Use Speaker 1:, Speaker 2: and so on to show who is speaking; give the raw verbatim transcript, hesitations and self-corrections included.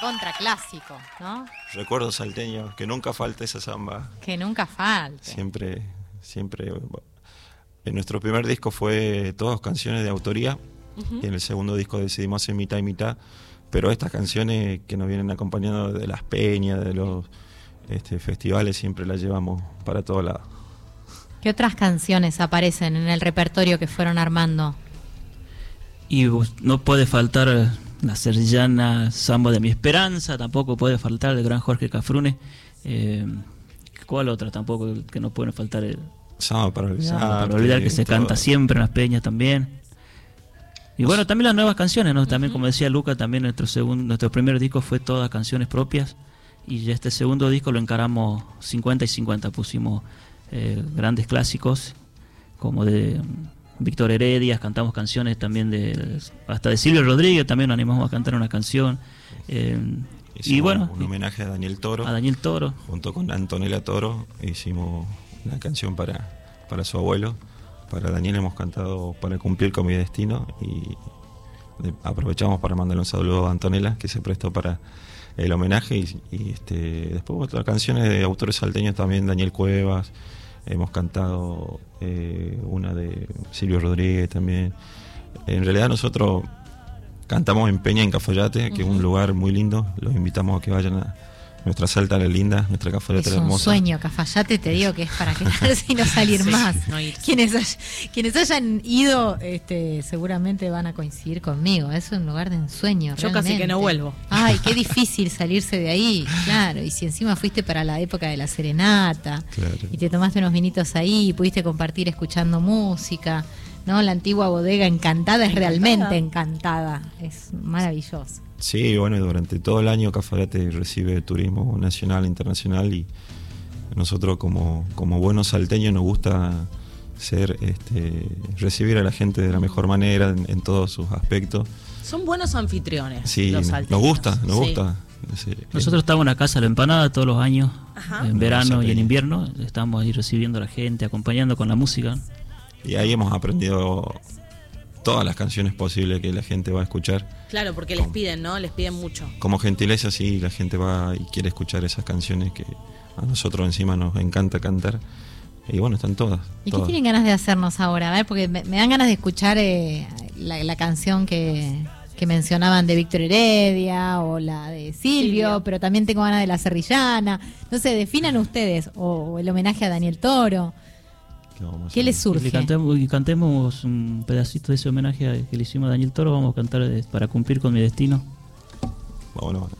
Speaker 1: recontra clásico, ¿no?
Speaker 2: Recuerdos salteños, que nunca falte esa samba.
Speaker 1: Que nunca falte.
Speaker 2: Siempre, siempre. En nuestro primer disco fue todas canciones de autoría, uh-huh. y en el segundo disco decidimos hacer mitad y mitad, pero estas canciones que nos vienen acompañando de las peñas, de los este, festivales, siempre las llevamos para todos lados.
Speaker 1: ¿Qué otras canciones aparecen en el repertorio que fueron armando?
Speaker 3: Y no puede faltar la serrillana Samba de mi Esperanza, tampoco puede faltar el gran Jorge Cafrune. Eh, ¿Cuál otra tampoco que no puede faltar? El
Speaker 2: Samba para olvidar.
Speaker 3: Samba para olvidar, que se todo. Canta siempre en las peñas también. Y bueno, también las nuevas canciones, ¿no? También, uh-huh. como decía Luca, también nuestro segundo, nuestro primer disco fue todas canciones propias, y ya este segundo disco lo encaramos cincuenta y cincuenta, pusimos eh, grandes clásicos como de Víctor Heredia, cantamos canciones también de hasta de Silvio Rodríguez, también nos animamos a cantar una canción. Eh, y bueno,
Speaker 2: un homenaje a Daniel Toro.
Speaker 3: A Daniel Toro.
Speaker 2: Junto con Antonella Toro hicimos una canción para, para su abuelo. Para Daniel hemos cantado Para cumplir con mi destino, y aprovechamos para mandarle un saludo a Antonella, que se prestó para el homenaje, y, y este, después otras canciones de autores salteños también, Daniel Cuevas, hemos cantado eh, una de Silvio Rodríguez también. En realidad nosotros cantamos en Peña, en Cafayate, que uh-huh. es un lugar muy lindo, los invitamos a que vayan a nuestra Salta la linda, nuestra Cafayate la hermosa.
Speaker 1: Es un sueño, Cafayate, te digo que es para quedarse y no salir sí, más. No quienes, hay, quienes hayan ido, este, seguramente van a coincidir conmigo. Es un lugar de ensueño.
Speaker 4: Yo
Speaker 1: realmente.
Speaker 4: Casi que no vuelvo.
Speaker 1: Ay, qué difícil salirse de ahí, claro. Y si encima fuiste para la época de la serenata, claro. y te tomaste unos vinitos ahí, pudiste compartir escuchando música, ¿no? La antigua bodega encantada es realmente encantada, es maravilloso.
Speaker 2: Sí, bueno, durante todo el año Cafayate recibe turismo nacional e internacional, y nosotros como, como buenos salteños nos gusta ser este, recibir a la gente de la mejor manera en, en todos sus aspectos.
Speaker 4: Son buenos anfitriones.
Speaker 2: Sí,
Speaker 4: los
Speaker 2: nos gusta, nos sí. gusta. Sí.
Speaker 3: Nosotros estamos en la Casa de la Empanada todos los años, Ajá. en verano y en invierno, estamos ahí recibiendo a la gente, acompañando con la música.
Speaker 2: Y ahí hemos aprendido todas las canciones posibles que la gente va a escuchar.
Speaker 4: Claro, porque les piden, ¿no? Les piden mucho.
Speaker 2: Como gentileza, sí, la gente va y quiere escuchar esas canciones que a nosotros encima nos encanta cantar. Y bueno, están todas.
Speaker 1: ¿Y
Speaker 2: todas.
Speaker 1: qué tienen ganas de hacernos ahora? A ver, porque me, me dan ganas de escuchar eh, la, la canción que, que mencionaban de Víctor Heredia, o la de Silvio, Silvio, pero también tengo ganas de la serrillana. No sé, definan ustedes, o, o el homenaje a Daniel Toro. ¿Qué les surge?
Speaker 3: Y cantemos, y cantemos un pedacito de ese homenaje que le hicimos a Daniel Toro. Vamos a cantar Para cumplir con mi destino.
Speaker 2: Bueno, bueno.